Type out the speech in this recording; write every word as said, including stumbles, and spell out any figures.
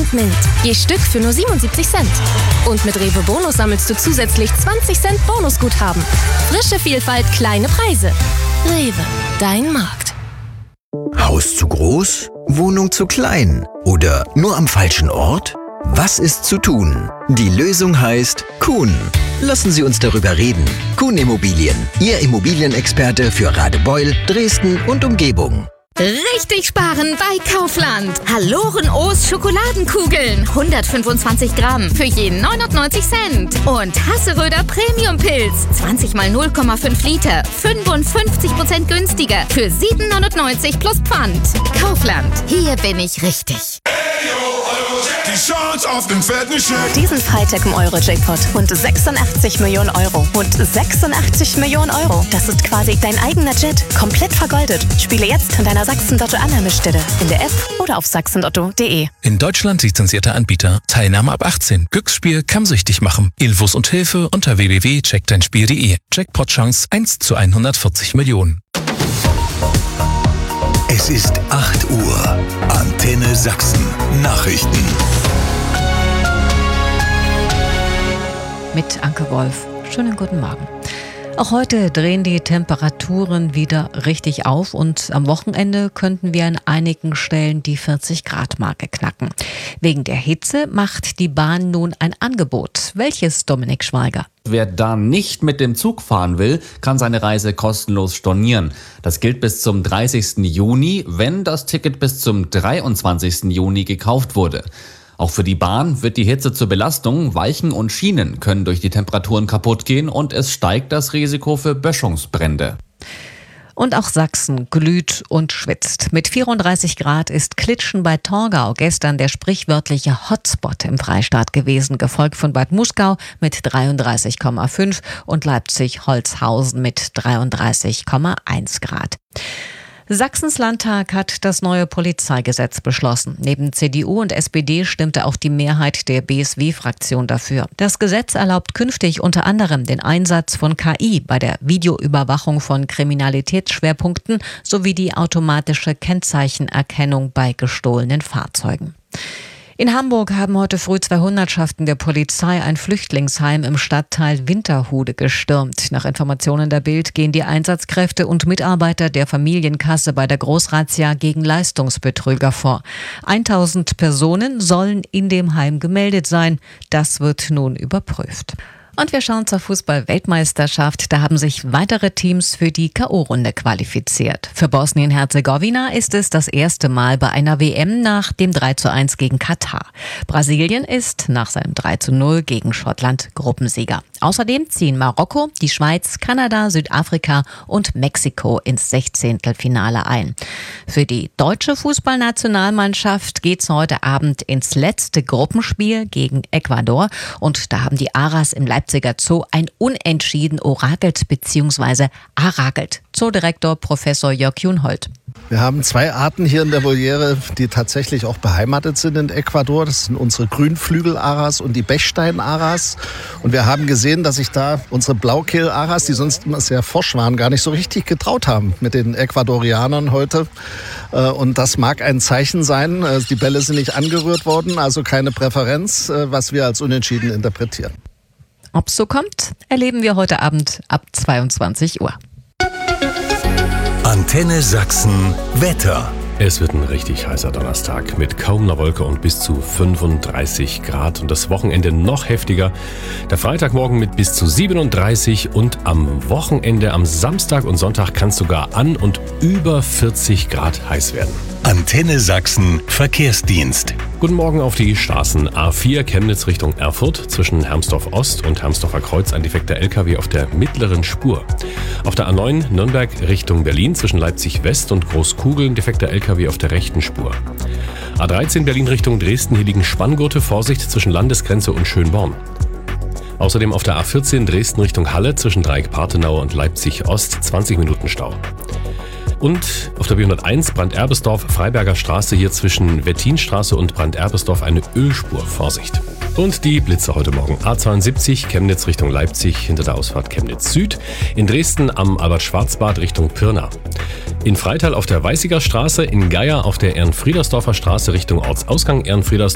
und Mint. Je Stück für nur siebenundsiebzig Cent. Und mit Rewe Bonus sammelst du zusätzlich zwanzig Cent Bonusguthaben. Frische Vielfalt, kleine Preise. Rewe, dein Markt. Haus zu groß? Wohnung zu klein? Oder nur am falschen Ort? Was ist zu tun? Die Lösung heißt Kuhn. Lassen Sie uns darüber reden. Kuhn Immobilien, Ihr Immobilienexperte für Radebeul, Dresden und Umgebung. Richtig sparen bei Kaufland. Hallorenoos Schokoladenkugeln. hundertfünfundzwanzig Gramm für jeden neunundneunzig Cent. Und Hasseröder Premium-Pilz. zwanzig mal null Komma fünf Liter. fünfundfünfzig Prozent günstiger. Für sieben neunundneunzig plus Pfand. Kaufland. Hier bin ich richtig. Die Chance auf den fetten Scheck. Diesen Freitag im Euro-Jackpot. Rund sechsundachtzig Millionen Euro. Rund sechsundachtzig Millionen Euro. Das ist quasi dein eigener Jet. Komplett vergoldet. Spiele jetzt an deiner Sachsen-Lotto-Annahmestelle. In der App oder auf sachsenlotto punkt de. In Deutschland lizenzierter Anbieter. Teilnahme ab achtzehn. Glücksspiel kann süchtig machen. Infos und Hilfe unter w w w punkt check dein spiel punkt de. Jackpot-Chance eins zu hundertvierzig Millionen. Es ist acht Uhr. Antenne Sachsen. Nachrichten. Mit Anke Wolf. Schönen guten Morgen. Auch heute drehen die Temperaturen wieder richtig auf und am Wochenende könnten wir an einigen Stellen die vierzig Grad Marke knacken. Wegen der Hitze macht die Bahn nun ein Angebot. Welches, Dominik Schweiger? Wer da nicht mit dem Zug fahren will, kann seine Reise kostenlos stornieren. Das gilt bis zum dreißigsten Juni, wenn das Ticket bis zum dreiundzwanzigsten Juni gekauft wurde. Auch für die Bahn wird die Hitze zur Belastung. Weichen und Schienen können durch die Temperaturen kaputt gehen und es steigt das Risiko für Böschungsbrände. Und auch Sachsen glüht und schwitzt. Mit vierunddreißig Grad ist Klitschen bei Torgau gestern der sprichwörtliche Hotspot im Freistaat gewesen, gefolgt von Bad Muskau mit dreiunddreißig Komma fünf und Leipzig-Holzhausen mit dreiunddreißig Komma eins Grad. Sachsens Landtag hat das neue Polizeigesetz beschlossen. Neben C D U und S P D stimmte auch die Mehrheit der B S W-Fraktion dafür. Das Gesetz erlaubt künftig unter anderem den Einsatz von K I bei der Videoüberwachung von Kriminalitätsschwerpunkten sowie die automatische Kennzeichenerkennung bei gestohlenen Fahrzeugen. In Hamburg haben heute früh zwei Hundertschaften der Polizei ein Flüchtlingsheim im Stadtteil Winterhude gestürmt. Nach Informationen der Bild gehen die Einsatzkräfte und Mitarbeiter der Familienkasse bei der Großrazzia gegen Leistungsbetrüger vor. tausend Personen sollen in dem Heim gemeldet sein. Das wird nun überprüft. Und wir schauen zur Fußball-Weltmeisterschaft. Da haben sich weitere Teams für die K O-Runde qualifiziert. Für Bosnien-Herzegowina ist es das erste Mal bei einer W M nach dem drei zu eins gegen Katar. Brasilien ist nach seinem drei zu null gegen Schottland Gruppensieger. Außerdem ziehen Marokko, die Schweiz, Kanada, Südafrika und Mexiko ins Sechzehntelfinale ein. Für die deutsche Fußballnationalmannschaft geht's heute Abend ins letzte Gruppenspiel gegen Ecuador. Und da haben die Aras im Leipziger Zoo ein Unentschieden orakelt bzw. arakelt. Zoodirektor Professor Jörg Junhold. Wir haben zwei Arten hier in der Voliere, die tatsächlich auch beheimatet sind in Ecuador. Das sind unsere Grünflügel-Aras und die Bechstein-Aras. Und wir haben gesehen, dass sich da unsere Blaukehl-Aras, die sonst immer sehr forsch waren, gar nicht so richtig getraut haben mit den Ecuadorianern heute. Und das mag ein Zeichen sein. Die Bälle sind nicht angerührt worden, also keine Präferenz, was wir als unentschieden interpretieren. Ob es so kommt, erleben wir heute Abend ab zweiundzwanzig Uhr. Antenne Sachsen Wetter. Es wird ein richtig heißer Donnerstag mit kaum einer Wolke und bis zu fünfunddreißig Grad und das Wochenende noch heftiger. Der Freitagmorgen mit bis zu siebenunddreißig und am Wochenende, am Samstag und Sonntag kann es sogar an und über vierzig Grad heiß werden. Antenne Sachsen Verkehrsdienst. Guten Morgen auf die Straßen. A vier Chemnitz Richtung Erfurt. Zwischen Hermsdorf Ost und Hermsdorfer Kreuz ein defekter L K W auf der mittleren Spur. Auf der A neun Nürnberg Richtung Berlin. Zwischen Leipzig West und Großkugeln defekter L K W auf der rechten Spur. A dreizehn Berlin Richtung Dresden. Hier liegen Spanngurte. Vorsicht zwischen Landesgrenze und Schönborn. Außerdem auf der A vierzehn Dresden Richtung Halle. Zwischen Dreieck-Partenau und Leipzig Ost zwanzig Minuten Stau. Und auf der B hunderteins Branderbesdorf, Freiberger Straße, hier zwischen Wettinstraße und Branderbesdorf eine Ölspur. Vorsicht. Und die Blitze heute Morgen. A zweiundsiebzig Chemnitz Richtung Leipzig hinter der Ausfahrt Chemnitz Süd. In Dresden am Albert-Schwarzbad Richtung Pirna. In Freital auf der Weißiger Straße. In Geier auf der Ehrenfriedersdorfer Straße Richtung Ortsausgang Ehrenfriedersdorf.